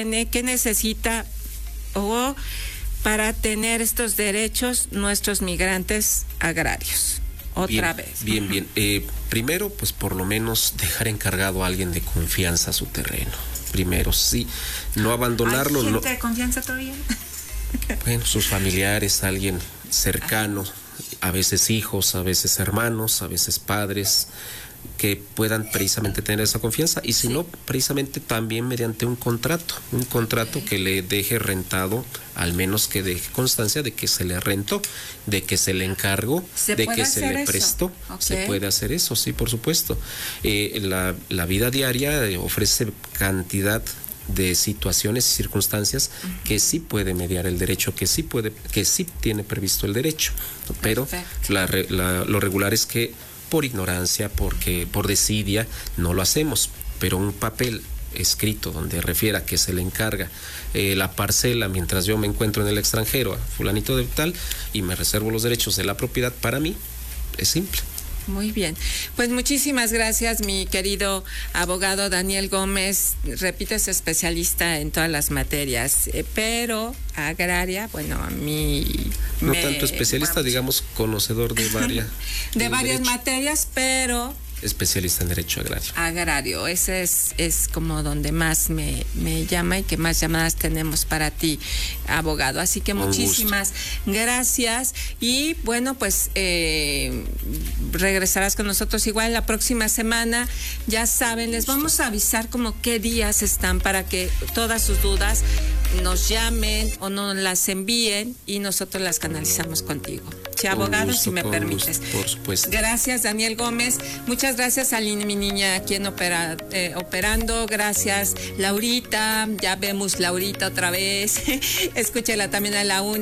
¿Qué necesita o para tener estos derechos nuestros migrantes agrarios? Otra vez. Bien. Primero, pues por lo menos dejar encargado a alguien de confianza su terreno. Primero, sí, no abandonarlo. ¿Hay gente de confianza todavía? Bueno, sus familiares, alguien cercano, a veces hijos, a veces hermanos, a veces padres, que puedan precisamente tener esa confianza, y si no, precisamente también mediante un contrato que le deje rentado, al menos que deje constancia de que se le rentó, de que se le encargó, de que se le prestó. Se puede hacer eso, sí, por supuesto. La vida diaria ofrece cantidad de situaciones y circunstancias que sí puede mediar el derecho, que sí tiene previsto el derecho, pero lo regular es que por ignorancia, por desidia, no lo hacemos. Pero un papel escrito donde refiera que se le encarga la parcela mientras yo me encuentro en el extranjero a fulanito de tal y me reservo los derechos de la propiedad, para mí es simple. Muy bien, pues muchísimas gracias, mi querido abogado Daniel Gómez. Repito, es especialista en todas las materias, pero agraria, bueno, a mí no tanto especialista, digamos conocedor de varias materias, pero especialista en derecho agrario. Agrario, ese es como donde más me llama y que más llamadas tenemos para ti, abogado. Así que muchísimas gracias. Y bueno, pues regresarás con nosotros igual la próxima semana. Ya saben, les vamos a avisar como qué días están para que todas sus dudas nos llamen o nos las envíen y nosotros las canalizamos contigo. Sí, abogado, si me permites. Gusto, por supuesto. Gracias, Daniel Gómez. Muchas gracias a Aline, mi niña, aquí en operando. Gracias, Laurita. Ya vemos Laurita otra vez. Escúchela también a la 1.